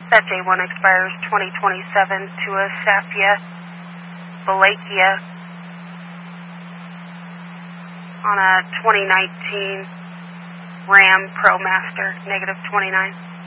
That J1 expires 2027 to a Safia Valakia on a 2019 Ram ProMaster, -29.